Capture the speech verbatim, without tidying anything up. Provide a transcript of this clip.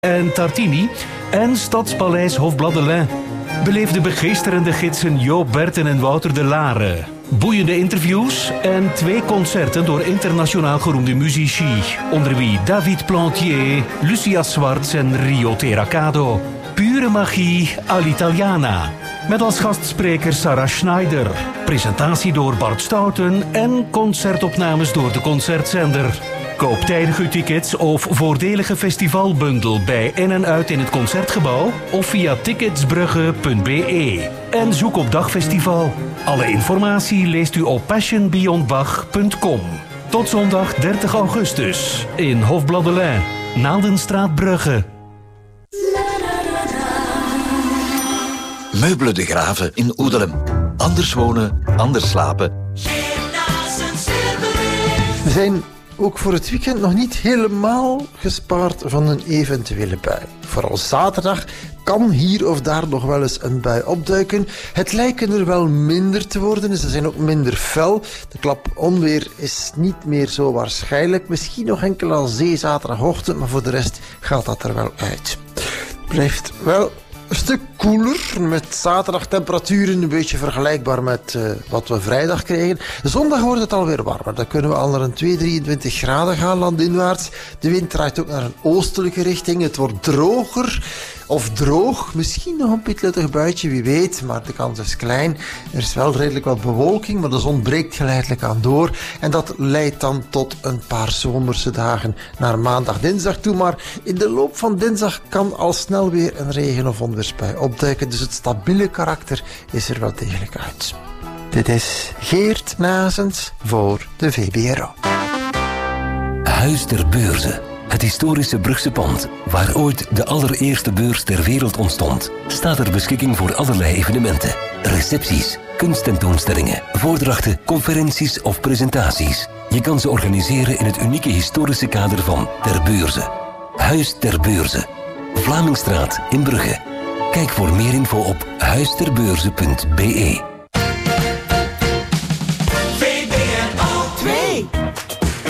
en Tartini en Stadspaleis Hofbladelin. Beleef de begeesterende gidsen Joop Berten en Wouter de Lare. Boeiende interviews en twee concerten door internationaal geroemde muzici. Onder wie David Plantier, Lucia Swartz en Rio Terracado. Pure magie all'italiana. Met als gastspreker Sarah Schneider. Presentatie door Bart Stouten en concertopnames door de Concertzender. Koop tijdig uw tickets of voordelige festivalbundel bij in en uit in het Concertgebouw of via ticketsbrugge punt b e. En zoek op Dagfestival. Alle informatie leest u op passion beyond bach punt com. Tot zondag dertig augustus in Hofbladelin, Naaldenstraat Brugge. Meubelen de Graven in Oedelem. Anders wonen, anders slapen. We zijn ook voor het weekend nog niet helemaal gespaard van een eventuele bui. Vooral zaterdag kan hier of daar nog wel eens een bui opduiken. Het lijken er wel minder te worden, ze zijn ook minder fel. De klap onweer is niet meer zo waarschijnlijk. Misschien nog enkel aan zee zaterdagochtend, maar voor de rest gaat dat er wel uit. Het blijft wel een stuk koeler, met zaterdagtemperaturen een beetje vergelijkbaar met uh, wat we vrijdag kregen. Zondag wordt het alweer warmer. Dan kunnen we al naar een twee, drieëntwintig graden gaan landinwaarts. De wind draait ook naar een oostelijke richting. Het wordt droger of droog. Misschien nog een pitlettig buitje, wie weet. Maar de kans is klein. Er is wel redelijk wat bewolking, maar de zon breekt geleidelijk aan door. En dat leidt dan tot een paar zomerse dagen naar maandag, dinsdag toe. Maar in de loop van dinsdag kan al snel weer een regen- of onweersbui opduiken. Dus het stabiele karakter is er wel degelijk uit. Dit is Geert Nazens voor de V B R O. Huis ter Beurze. Het historische Brugse pand, waar ooit de allereerste beurs ter wereld ontstond, staat ter beschikking voor allerlei evenementen. Recepties, kunsttentoonstellingen, voordrachten, conferenties of presentaties. Je kan ze organiseren in het unieke historische kader van Ter Beurze. Huis ter Beurze. Vlamingstraat in Brugge. Kijk voor meer info op huisterbeurze punt b e.